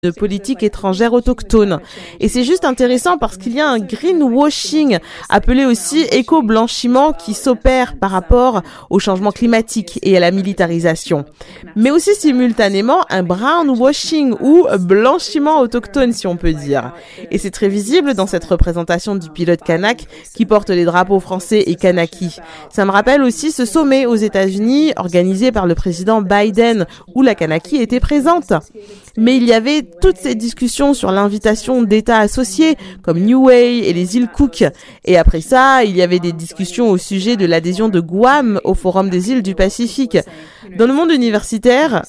de politique étrangère autochtone. Et c'est juste intéressant parce qu'il y a un greenwashing, appelé aussi éco-blanchiment, qui s'opère par rapport au changement climatique et à la militarisation. Mais aussi simultanément un brownwashing ou blanchiment autochtone, si on peut dire. Et c'est très visible dans cette représentation du pilote kanak qui porte les drapeaux français et kanaki. Ça me rappelle aussi ce sommet aux États-Unis organisé par le président Biden où la kanaki était présente. Mais il y avait toutes ces discussions sur l'invitation d'États associés comme Niue et les îles Cook. Et après ça, il y avait des discussions au sujet de l'adhésion de Guam au Forum des îles du Pacifique. Dans le monde universitaire,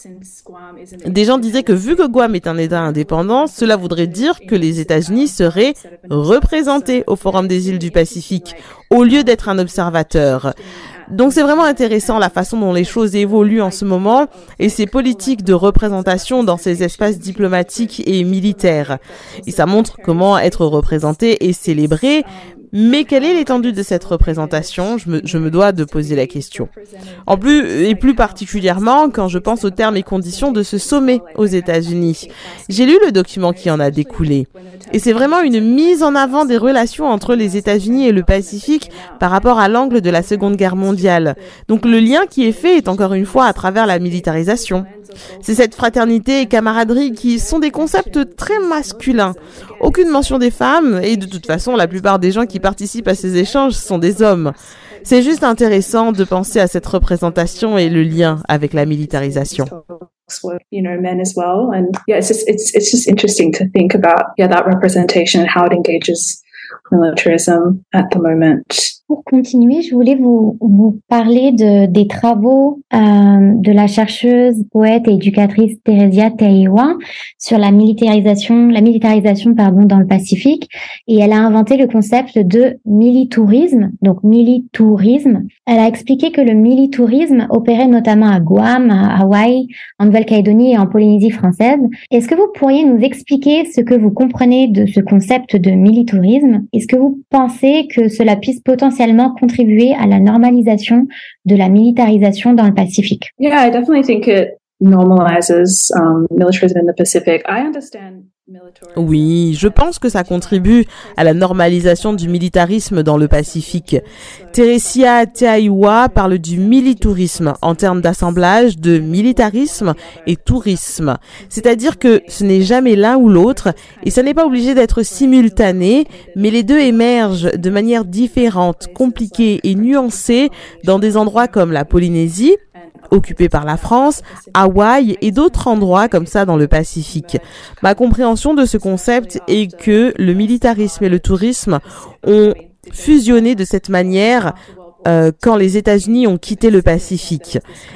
des gens disaient que vu que Guam est un État indépendant, cela voudrait dire que les États-Unis seraient représentés au Forum des îles du Pacifique au lieu d'être un observateur. Donc c'est vraiment intéressant la façon dont les choses évoluent en ce moment et ces politiques de représentation dans ces espaces diplomatiques et militaires. Et ça montre comment être représenté et célébré. Mais quelle est l'étendue de cette représentation ? Je me dois de poser la question. En plus, et plus particulièrement, quand je pense aux termes et conditions de ce sommet aux États-Unis. J'ai lu le document qui en a découlé. Et c'est vraiment une mise en avant des relations entre les États-Unis et le Pacifique par rapport à l'angle de la Seconde Guerre mondiale. Donc le lien qui est fait est encore une fois à travers la militarisation. C'est cette fraternité et camaraderie qui sont des concepts très masculins. Aucune mention des femmes et de toute façon la plupart des gens qui participent à ces échanges sont des hommes. C'est juste intéressant de penser à cette représentation et le lien avec la militarisation. Men as well, and it's just interesting to think about that representation and how it engages militarism at the moment. Pour continuer, je voulais vous parler des travaux de la chercheuse, poète et éducatrice Teresia Teaiwa sur la militarisation dans le Pacifique, et elle a inventé le concept de militourisme. Donc militourisme, elle a expliqué que le militourisme opérait notamment à Guam, à Hawaï, en Nouvelle-Calédonie et en Polynésie française. Est-ce que vous pourriez nous expliquer ce que vous comprenez de ce concept de militourisme? Est-ce que vous pensez que cela puisse potentiellement contribuer à la normalisation de la militarisation dans le Pacifique? Yeah, I definitely think it normalizes militarism in the Pacific. I understand. Oui, je pense que ça contribue à la normalisation du militarisme dans le Pacifique. Teresia Teaiwa parle du militourisme en termes d'assemblage de militarisme et tourisme. C'est-à-dire que ce n'est jamais l'un ou l'autre et ça n'est pas obligé d'être simultané, mais les deux émergent de manière différente, compliquée et nuancée dans des endroits comme la Polynésie, occupée par la France, Hawaï et d'autres endroits comme ça dans le Pacifique. Ma compréhension de ce concept est que le militarisme et le tourisme ont fusionné de cette manière quand les États-Unis ont quitté le Pacifique.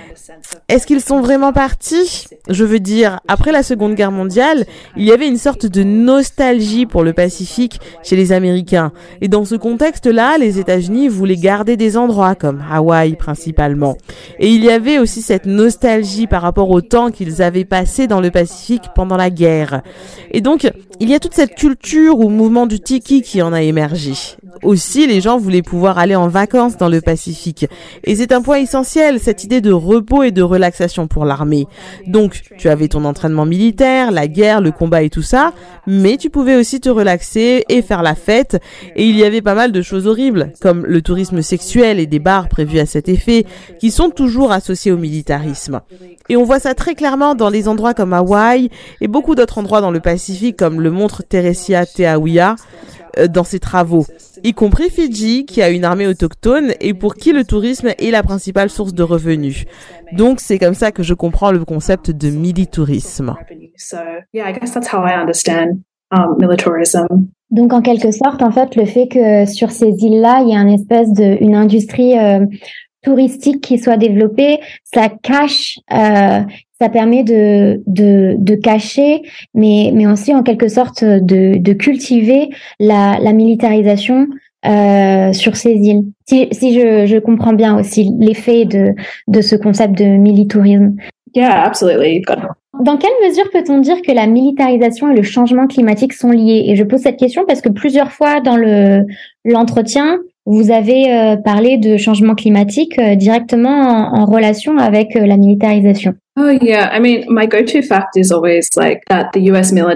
Est-ce qu'ils sont vraiment partis ? Je veux dire, après la Seconde Guerre mondiale, il y avait une sorte de nostalgie pour le Pacifique chez les Américains. Et dans ce contexte-là, les États-Unis voulaient garder des endroits comme Hawaï principalement. Et il y avait aussi cette nostalgie par rapport au temps qu'ils avaient passé dans le Pacifique pendant la guerre. Et donc, il y a toute cette culture ou mouvement du tiki qui en a émergé. Aussi, les gens voulaient pouvoir aller en vacances dans le Pacifique. Et c'est un point essentiel, cette idée de repos et de relaxation pour l'armée. Donc, tu avais ton entraînement militaire, la guerre, le combat et tout ça, mais tu pouvais aussi te relaxer et faire la fête. Et il y avait pas mal de choses horribles, comme le tourisme sexuel et des bars prévus à cet effet, qui sont toujours associés au militarisme. Et on voit ça très clairement dans les endroits comme Hawaï et beaucoup d'autres endroits dans le Pacifique, comme le montre Teresia Teaiwa dans ses travaux, y compris Fidji, qui a une armée autochtone et pour qui le tourisme est la principale source de revenus. Donc, c'est comme ça que je comprends le concept de militourisme. Donc, en quelque sorte, en fait, le fait que sur ces îles-là, il y a une industrie touristique qui soit développée, ça cache, ça permet de cacher, mais aussi en quelque sorte de cultiver la militarisation sur ces îles. Si je comprends bien aussi l'effet de ce concept de militourisme. Yeah, absolutely. Dans quelle mesure peut-on dire que la militarisation et le changement climatique sont liés ? Et je pose cette question parce que plusieurs fois dans l'entretien, vous avez parlé de changement climatique directement en relation avec la militarisation. Oh yeah, I mean, my go-to fact is always like that the US military